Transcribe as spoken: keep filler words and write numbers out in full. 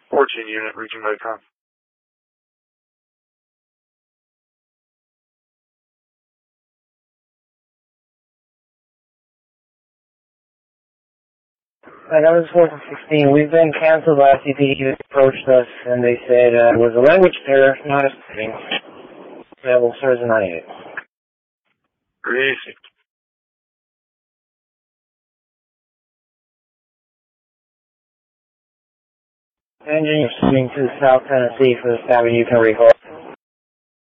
fourteen unit, reaching Baycom. Alright, that was four sixteen. We've been canceled by C P D. You approached us and they said uh, it was a language error, not a thing. Available service ninety-eight. Greasy. Engine, you're swinging to South Tennessee for the stabbing. You can recall.